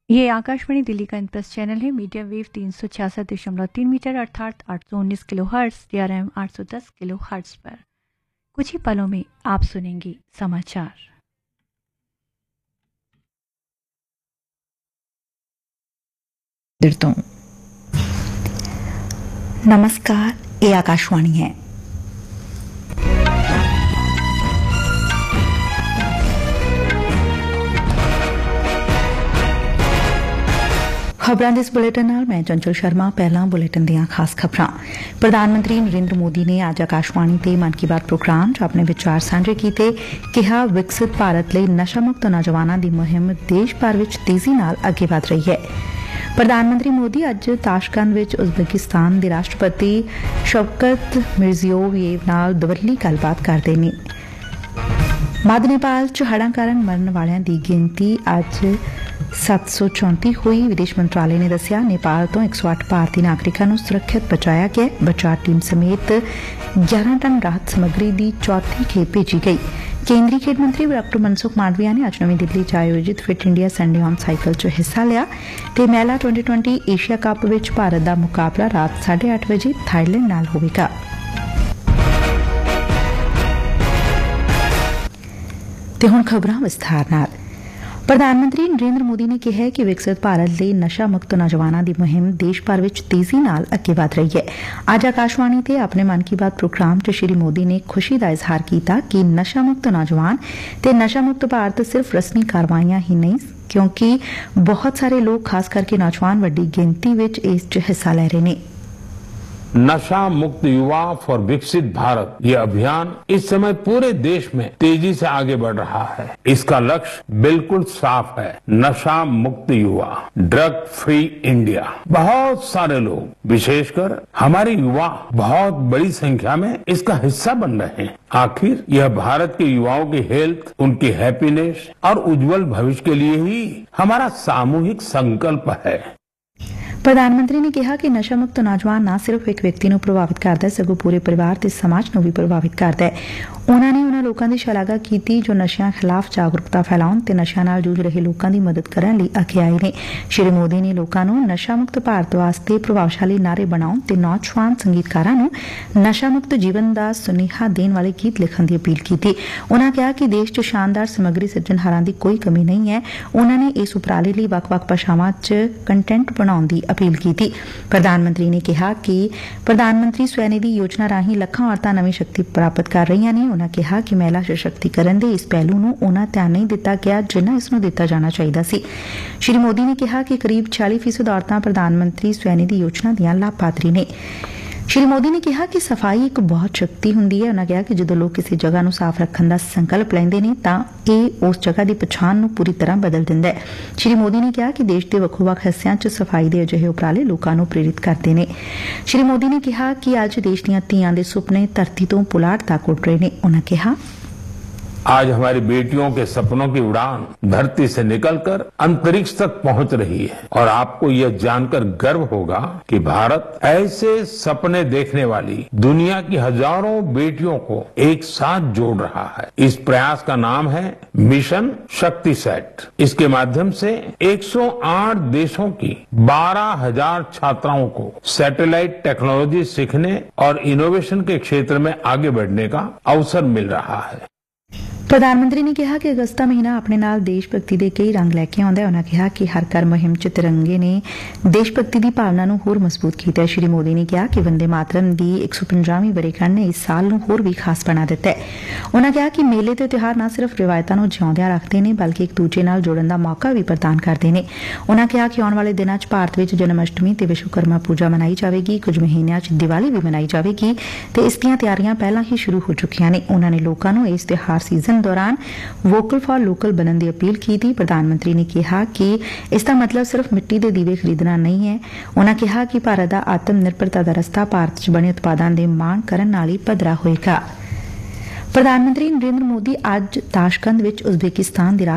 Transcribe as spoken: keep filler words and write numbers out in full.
ये आकाशवाणी दिल्ली का Impress channel है। मीडियम वेव तीन सौ छियासठ दशमलव तीन मीटर अर्थात आठ सौ उन्नीस किलो हर्ट्स या एम आठ सौ दस किलो हर्ट्स पर कुछ ही पलों में आप सुनेंगी समाचार। नमस्कार, ये आकाशवाणी है। खबरां दे इस बुलेटिन नाल मैं चंचल शर्मा। पहला बुलेटिन दियां खास खबरां। प्रधानमंत्री नरेंद्र मोदी ने आज आकाशवाणी ते मन की बात प्रोग्राम च अपने विचार सांझे कीते। कहा विकसित भारत लई नशा मुक्त नौजवानां दी मुहिम देश भर विच तेजी नाल अगे वध रही है। प्रधानमंत्री मोदी अज ताशकंद विच उज़बेकिस्तान दे राष्ट्रपति शवकत मिर्जियोयेव नाल दवल्ली गलबात करदे ने। मध्य नेपाल च हड़ां कारण मरन वालियां दी गिनती अज सत्त सौ चौंती हुई। विदेश मंत्रालय ने दस्सिया नेपाल तो एक सौ अठ भारतीय नागरिकां नूं सुरक्षित बचाया गया। बचाव टीम समेत ग्यारह टन राहत समग्री दी चौथी खेप भेजी गई। केंद्रीय खेड मंत्री डॉक्टर मनसुख मांडविया ने अज नवी दिल्ली च आयोजित fit India Sunday on cycle च हिस्सा लिया ते महिला ट्वेंटी ट्वेंटी एशिया कप विच भारत दा मुकाबला रात साढ़े अठ बजे थाईलैंड नाल होवेगा। ते हुण खबरां विस्तार नाल। प्रधानमंत्री नरेंद्र मोदी ने कहा है कि विकसित भारत ਲਈ नशा मुक्त नौजवानों की मुहिम देश भर में तेजी नाल अगे वध रही है। अज आकाशवाणी ते अपने मन की बात प्रोग्राम च श्री मोदी ने खुशी का इजहार किया कि नशा मुक्त नौजवान ते नशा मुक्त भारत सिर्फ रस्मी कार्रवाइयां ही नहीं, क्योंकि बहुत सारे लोग खास करके नौजवान वड्डी गिनती विच इस च हिस्सा ले रहे हैं। नशा मुक्त युवा फॉर विकसित भारत ये अभियान इस समय पूरे देश में तेजी से आगे बढ़ रहा है। इसका लक्ष्य बिल्कुल साफ है, नशा मुक्त युवा, ड्रग फ्री इंडिया। बहुत सारे लोग, विशेषकर हमारे युवा, बहुत बड़ी संख्या में इसका हिस्सा बन रहे हैं। आखिर यह भारत के युवाओं की हेल्थ, उनकी हैप्पीनेस और उज्जवल भविष्य के लिए ही हमारा सामूहिक संकल्प है। प्रधानमंत्री ने कहा कि नशा मुक्त नौजवान न सिर्फ एक व्यक्ति को प्रभावित करता है, सगों पूरे परिवार ते समाज को भी प्रभावित करता है। उन्होंने उन्होंने लोगों की शलाघा की जो नशियां खिलाफ जागरूकता फैलाउण ते नशियां नाल जूझ रहे लोगों की मदद करने लई अगे आए ने। श्री मोदी ने लोगों को नशा मुक्त भारत वास्ते प्रभावशाली नारे बनाउण ते नौजवान संगीतकारां नूं नशा मुक्त जीवन का सुनेहा देण वाले गीत लिखण की अपील की। उन्होंने कहा कि देश च शानदार समग्री सिरजणहारां की कोई कमी नहीं है। उन्होंने इस उपराले लई वख-वख भाषावां च कंटेंट बनाउण दी अपील की। प्रधानमंत्री ने कहा कि प्रधानमंत्री स्वनिधि योजना राही लखां औरतां नवीं शक्ति प्राप्त कर रही ने। उन्होंने कहा कि महिला सशक्तिकरण के इस पहलू नूं उन्ना ध्यान नहीं दिता गया जिन्ना इसनूं दिता जाना चाहिए सी। श्री मोदी ने कहा कि करीब छियाली फीसद औरतां प्रधानमंत्री स्वनिधि योजना दीआं लाभार्थी ने। श्री मोदी ने कहा कि सफाई एक बहुत शक्ति हुंदी है। उन्होंने कहा कि जो लोग किसी जगह नूं साफ रखने का संकल्प लेंदे ने तां इह उस जगह की पछाण नूं पूरी तरह बदल दिंदा है। श्री मोदी ने कहा कि देश के वक्-वक् हिस्सिਆਂ च सफाई के अजिहे उपराले लोगों को प्रेरित करते हैं। श्री मोदी ने कहा कि अज देश दीआं धीआं दे सुपने धरती तो पुलाड़ तक उड़ रहे हैं। उन्होंने कहा आज हमारी बेटियों के सपनों की उड़ान धरती से निकलकर अंतरिक्ष तक पहुंच रही है और आपको यह जानकर गर्व होगा कि भारत ऐसे सपने देखने वाली दुनिया की हजारों बेटियों को एक साथ जोड़ रहा है। इस प्रयास का नाम है मिशन शक्ति सेट। इसके माध्यम से एक सौ आठ देशों की बारह हजार छात्राओं को सैटेलाइट टेक्नोलॉजी सीखने और इनोवेशन के क्षेत्र में आगे बढ़ने का अवसर मिल रहा है। प्रधानमंत्री ने कहा कि अगस्त महीना अपने नाल देशभक्ति के कई रंग लैके आउंदा है। उन्होंने कहा कि हर घर मुहिम च तिरंगे ने देशभक्ति की भावना नूं होर मजबूत किया है। श्री मोदी ने कहा कि वंदे मातरम की एक सौ पचासवीं वरेगंढ ने इस साल नूं होर भी खास बना दिता है। उन्होंने कहा कि मेले ते त्योहार न सिर्फ रिवायतां नूं जिउंदियां रखते हैं बल्कि एक दूजे नाल जुड़न का मौका भी प्रदान करते हैं। उन्होंने कहा कि आने वाले दिनों च भारत में जन्माष्टमी ते विश्वकर्मा पूजा मनाई जाएगी। कुछ महीनों च दिवाली भी मनाई जाएगी ते इस दियां तैयारियां पहलां ही शुरू हो चुकियां ने। उन्होंने लोगों को इस त्योहार सीजन दौरान वोकल फॉर लोकल बनने की अपील की थी। प्रधानमंत्री ने कहा कि इसका मतलब सिर्फ मिट्टी के दीवे खरीदना नहीं है। उन्होंने कहा कि भारत का आत्म निर्भरता का रस्ता भारत च बने उत्पादों के मांग करने नाल ही पधरा होएगा। प्रधानमंत्री नरेंद्र मोदी अज ताशकंद विच उज़बेकिस्तान